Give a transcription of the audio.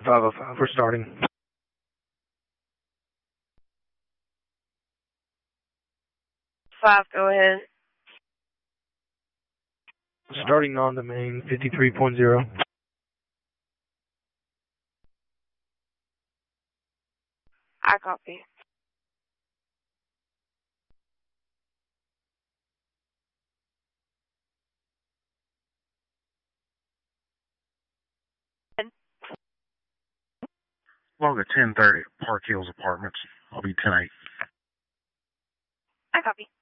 505, we're starting. 5, go ahead. Starting on the main, 53.0. I copy. Log at 10:30, Park Hills Apartments. I'll be 10-8. I copy.